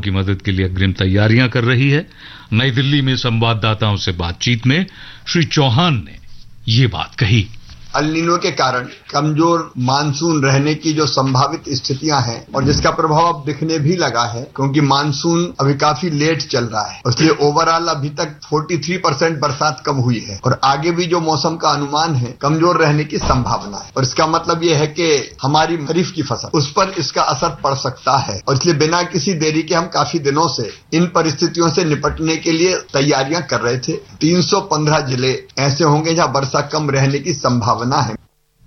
की मदद के लिए अग्रिम तैयारियां कर रही है। नई दिल्ली में संवाददाताओं से बातचीत में श्री चौहान ने ये बात कही। अल नीनो के कारण कमजोर मानसून रहने की जो संभावित स्थितियां हैं और जिसका प्रभाव अब दिखने भी लगा है, क्योंकि मानसून अभी काफी लेट चल रहा है, इसलिए ओवरऑल अभी तक 43% बरसात कम हुई है और आगे भी जो मौसम का अनुमान है कमजोर रहने की संभावना है। और इसका मतलब ये है कि हमारी खरीफ की फसल उस पर इसका असर पड़ सकता है और इसलिए बिना किसी देरी के हम काफी दिनों से इन परिस्थितियों से निपटने के लिए तैयारियां कर रहे थे। 315 जिले ऐसे होंगे जहां वर्षा कम रहने की संभावना है।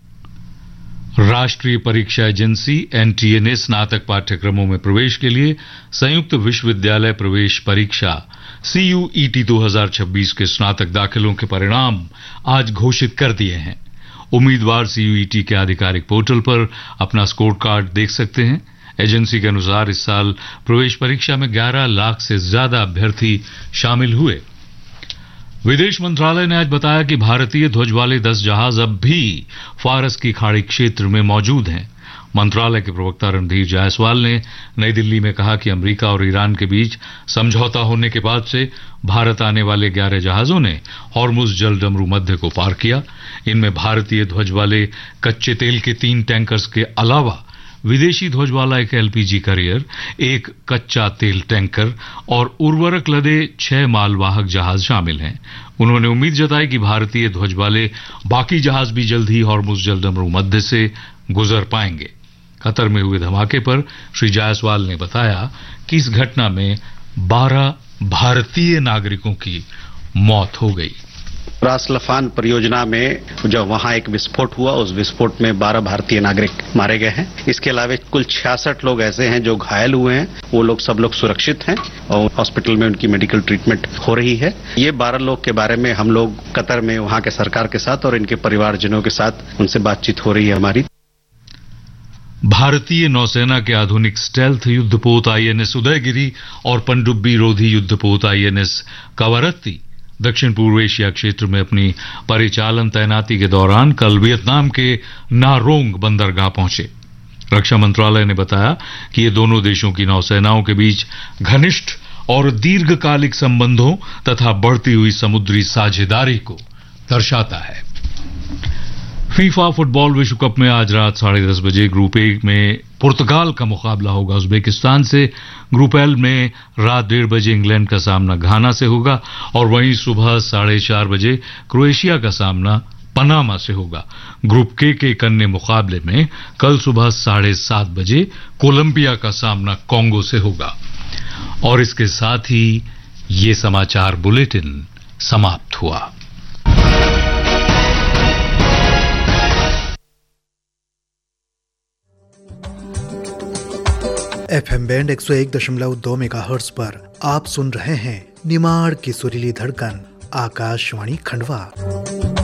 राष्ट्रीय परीक्षा एजेंसी एनटीए ने स्नातक पाठ्यक्रमों में प्रवेश के लिए संयुक्त विश्वविद्यालय प्रवेश परीक्षा CUET 2026 के स्नातक दाखिलों के परिणाम आज घोषित कर दिए हैं। उम्मीदवार CUET के आधिकारिक पोर्टल पर अपना स्कोर कार्ड देख सकते हैं। एजेंसी के अनुसार इस साल प्रवेश परीक्षा में 11 लाख से ज्यादा अभ्यर्थी शामिल हुए। विदेश मंत्रालय ने आज बताया कि भारतीय ध्वज वाले 10 जहाज अब भी फारस की खाड़ी क्षेत्र में मौजूद हैं। मंत्रालय के प्रवक्ता रणधीर जायसवाल ने नई दिल्ली में कहा कि अमेरिका और ईरान के बीच समझौता होने के बाद से भारत आने वाले 11 जहाजों ने हॉर्मुज जलडमरू मध्य को पार किया। इनमें भारतीय ध्वज वाले कच्चे तेल के 3 टैंकर्स के अलावा विदेशी ध्वज वाला एक LPG कैरियर, एक कच्चा तेल टैंकर और उर्वरक लदे 6 मालवाहक जहाज शामिल हैं। उन्होंने उम्मीद जताई कि भारतीय ध्वज वाले बाकी जहाज भी जल्द ही हॉर्मुज जलडमरू मध्य से गुजर पाएंगे। कतर में हुए धमाके पर श्री जायसवाल ने बताया कि इस घटना में 12 भारतीय नागरिकों की मौत हो गई। रास लफान परियोजना में जब वहां एक विस्फोट हुआ, उस विस्फोट में 12 भारतीय नागरिक मारे गए हैं। इसके अलावा कुल 66 लोग ऐसे हैं जो घायल हुए हैं। वो लोग सब लोग सुरक्षित हैं और हॉस्पिटल में उनकी मेडिकल ट्रीटमेंट हो रही है। ये 12 लोग के बारे में हम लोग कतर में वहां के सरकार के साथ और इनके परिवारजनों के साथ उनसे बातचीत हो रही है हमारी। भारतीय नौसेना के आधुनिक स्टेल्थ युद्धपोत INS उदयगिरी और पनडुब्बी रोधी युद्धपोत INS कवरत्ती दक्षिण पूर्व एशिया क्षेत्र में अपनी परिचालन तैनाती के दौरान कल वियतनाम के नारोंग बंदरगाह पहुंचे। रक्षा मंत्रालय ने बताया कि ये दोनों देशों की नौसेनाओं के बीच घनिष्ठ और दीर्घकालिक संबंधों तथा बढ़ती हुई समुद्री साझेदारी को दर्शाता है। फीफा फुटबॉल विश्व कप में आज रात 10:30 बजे ग्रुप ए में पुर्तगाल का मुकाबला होगा उज्बेकिस्तान से। ग्रुप एल में रात 1:30 बजे इंग्लैंड का सामना घाना से होगा और वहीं सुबह 4:30 बजे क्रोएशिया का सामना पनामा से होगा। ग्रुप के एक अन्य मुकाबले में कल सुबह 7:30 बजे कोलंबिया का सामना कांगो से होगा। और इसके साथ ही ये समाचार बुलेटिन समाप्त हुआ। FM बैंड 101.2 मेगाहर्ट्ज पर आप सुन रहे हैं निमाड़ की सुरीली धड़कन, आकाशवाणी खंडवा।